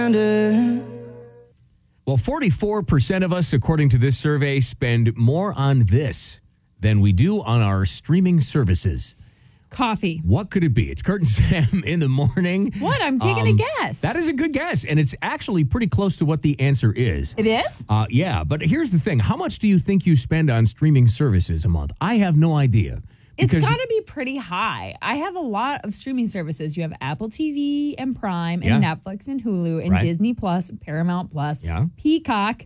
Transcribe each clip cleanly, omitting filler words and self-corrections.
Well, 44% of us, according to this survey, spend more on this than we do on our streaming services. Coffee. What could it be? It's Kurt and Sam in the morning. What? I'm taking a guess. That is a good guess, and it's actually pretty close to what the answer is. It is? Yeah, but here's the thing. How much do you think you spend on streaming services a month? I have no idea. It's got to be pretty high. I have a lot of streaming services. You have Apple TV and Prime and Netflix and Hulu and Disney Plus, Paramount Plus, Peacock.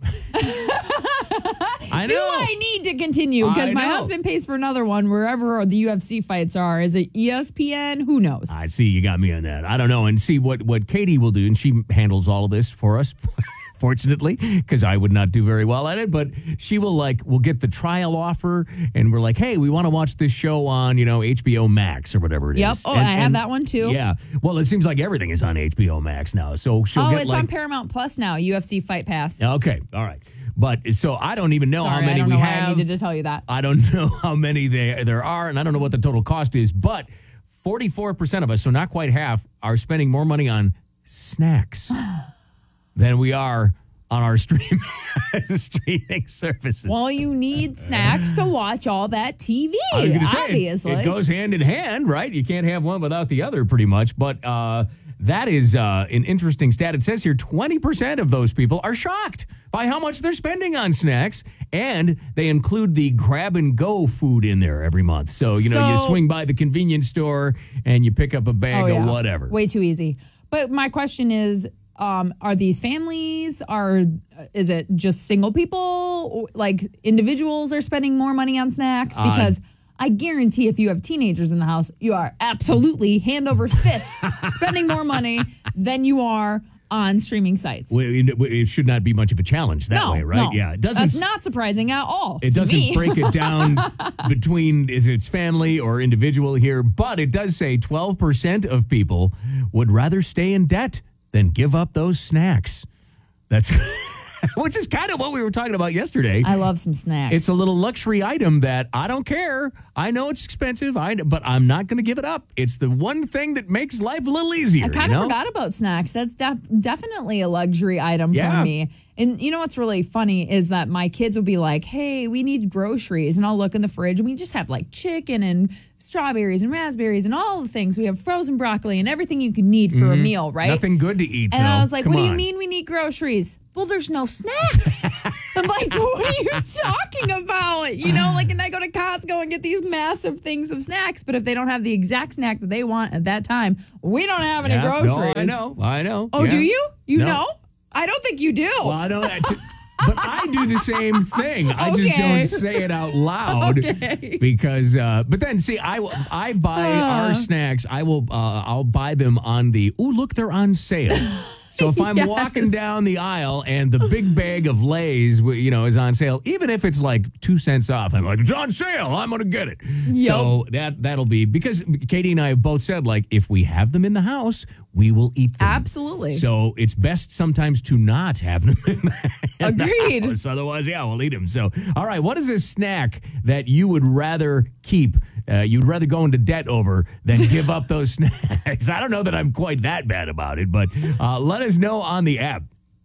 I know. Do I need to continue? Because my husband pays for another one wherever the UFC fights are. Is it ESPN? Who knows? I see. You got me on that. I don't know. And see what Katie will do, and she handles all of this for us. Fortunately, because I would not do very well at it, but she will we'll get the trial offer, and we're like, hey, we want to watch this show on, HBO Max or whatever it is. Yep. Oh, I have that one too. Yeah. Well, it seems like everything is on HBO Max now, so she'll get it's on Paramount Plus now. UFC Fight Pass. Okay. All right. But so I don't even know how many we have. I needed to tell you that. I don't know how many there are, and I don't know what the total cost is, but 44% of us, so not quite half, are spending more money on snacks than we are on our streaming services. Well, you need snacks to watch all that TV, I was gonna say, obviously. it goes hand in hand, right? You can't have one without the other pretty much. But that is an interesting stat. It says here 20% of those people are shocked by how much they're spending on snacks. And they include the grab-and-go food in there every month. So, you swing by the convenience store and you pick up a bag of whatever. Way too easy. But my question is, are these families? Is it just single people? Like individuals are spending more money on snacks? Because I guarantee if you have teenagers in the house, you are absolutely hand over fist spending more money than you are on streaming sites. Well, it should not be much of a challenge that way, right? No. Yeah, it doesn't. That's not surprising at all. It doesn't break it down between if it's family or individual here, but it does say 12% of people would rather stay in debt than give up those snacks. That's which is kind of what we were talking about yesterday. I love some snacks. It's a little luxury item that I don't care. I know it's expensive, but I'm not going to give it up. It's the one thing that makes life a little easier. I kind of forgot about snacks. That's definitely a luxury item for me. And you know what's really funny is that my kids will be like, hey, we need groceries. And I'll look in the fridge and we just have like chicken and strawberries and raspberries and all the things. We have frozen broccoli and everything you could need for a meal, right? Nothing good to eat, And though. I was like, Come what do on. you mean we need groceries? Well, there's no snacks. I'm like, what are you talking about? And I go to Costco and get these massive things of snacks. But if they don't have the exact snack that they want at that time, we don't have any groceries. No, I know. Oh, do you? You No. know? I don't think you do. Well, I don't. But I do the same thing. I just don't say it out loud because. But then, see, I buy our snacks. I'll buy them on the. Oh, look, they're on sale. So if I'm walking down the aisle and the big bag of Lay's, is on sale, even if it's like 2 cents off, I'm like, it's on sale. I'm going to get it. Yep. So that'll be, because Katie and I have both said, like, if we have them in the house, we will eat them. Absolutely. So it's best sometimes to not have them in Agreed. the house. Otherwise, we'll eat them. So, all right, what is a snack that you would rather keep? You'd rather go into debt over than give up those snacks. I don't know that I'm quite that bad about it, but let us know on the app.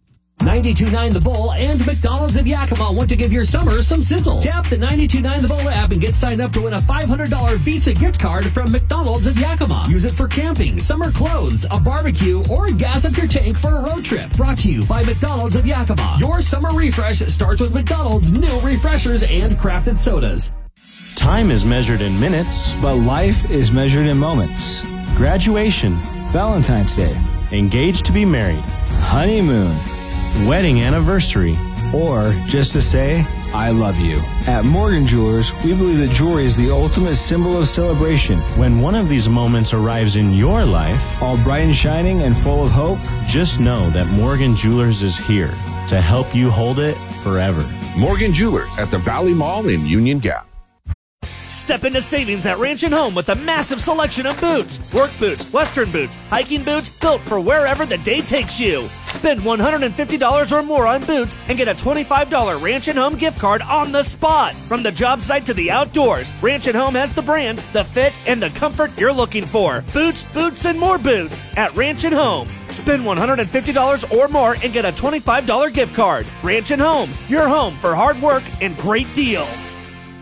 92.9 The Bull and McDonald's of Yakima want to give your summer some sizzle. Tap the 92.9 The Bull app and get signed up to win a $500 Visa gift card from McDonald's of Yakima. Use it for camping, summer clothes, a barbecue, or gas up your tank for a road trip. Brought to you by McDonald's of Yakima. Your summer refresh starts with McDonald's new refreshers and crafted sodas. Time is measured in minutes, but life is measured in moments. Graduation, Valentine's Day, engaged to be married, honeymoon, wedding anniversary, or just to say, I love you. At Morgan Jewelers, we believe that jewelry is the ultimate symbol of celebration. When one of these moments arrives in your life, all bright and shining and full of hope, just know that Morgan Jewelers is here to help you hold it forever. Morgan Jewelers at the Valley Mall in Union Gap. Step into savings at Ranch and Home with a massive selection of boots, work boots, western boots, hiking boots, built for wherever the day takes you. Spend $150 or more on boots and get a $25 Ranch and Home gift card on the spot. From the job site to the outdoors, Ranch and Home has the brands, the fit, and the comfort you're looking for. Boots, boots, and more boots at Ranch and Home. Spend $150 or more and get a $25 gift card. Ranch and Home, your home for hard work and great deals.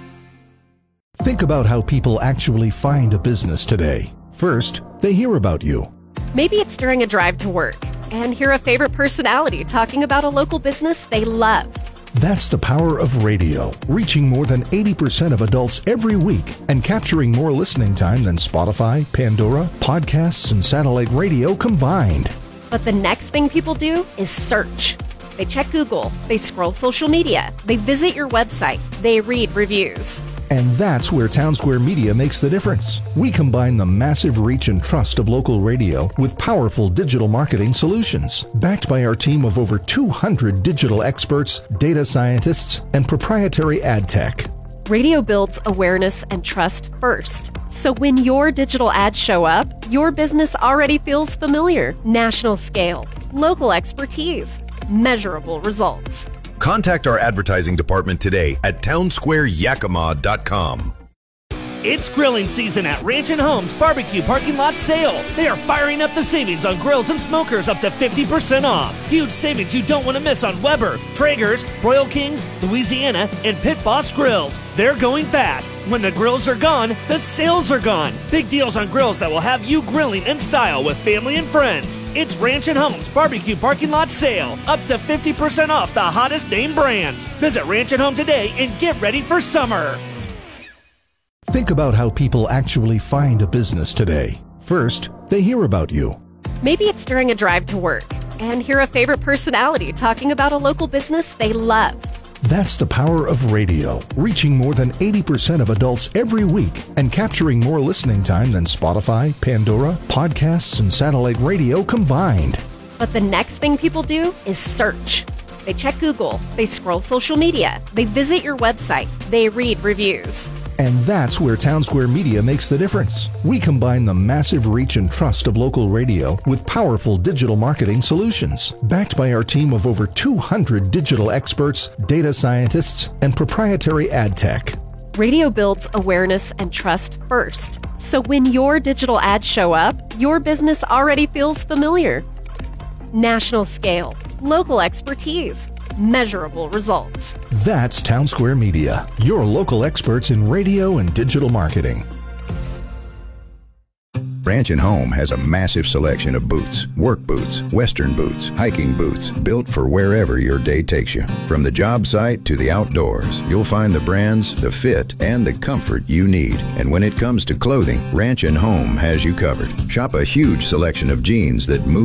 Think about how people actually find a business today. First, they hear about you. Maybe it's during a drive to work and hear a favorite personality talking about a local business they love. That's the power of radio, reaching more than 80% of adults every week and capturing more listening time than Spotify, Pandora, podcasts, and satellite radio combined. But the next thing people do is search. They check Google, they scroll social media, they visit your website, they read reviews. And that's where Townsquare Media makes the difference. We combine the massive reach and trust of local radio with powerful digital marketing solutions. Backed by our team of over 200 digital experts, data scientists, and proprietary ad tech. Radio builds awareness and trust first. So when your digital ads show up, your business already feels familiar. National scale, local expertise, measurable results. Contact our advertising department today at townsquareyakima.com. It's grilling season at Ranch and Home's barbecue parking lot sale. They are firing up the savings on grills and smokers up to 50% off. Huge savings you don't want to miss on Weber, Traeger's, Royal Kings, Louisiana, and Pit Boss grills. They're going fast. When the grills are gone, the sales are gone. Big deals on grills that will have you grilling in style with family and friends. It's Ranch and Home's barbecue parking lot sale. Up to 50% off the hottest name brands. Visit Ranch and Home today and get ready for summer. Think about how people actually find a business today. First, they hear about you. Maybe it's during a drive to work and hear a favorite personality talking about a local business they love. That's the power of radio, reaching more than 80% of adults every week and capturing more listening time than Spotify, Pandora, podcasts, and satellite radio combined. But the next thing people do is search. They check Google, they scroll social media, they visit your website, they read reviews. And that's where Townsquare Media makes the difference. We combine the massive reach and trust of local radio with powerful digital marketing solutions. Backed by our team of over 200 digital experts, data scientists, and proprietary ad tech. Radio builds awareness and trust first. So when your digital ads show up, your business already feels familiar. National scale, local expertise, measurable results. That's Townsquare Media, your local experts in radio and digital marketing. Ranch and Home has a massive selection of boots, work boots, western boots, hiking boots, built for wherever your day takes you. From the job site to the outdoors, you'll find the brands, the fit, and the comfort you need. And when it comes to clothing, Ranch and Home has you covered. Shop a huge selection of jeans that move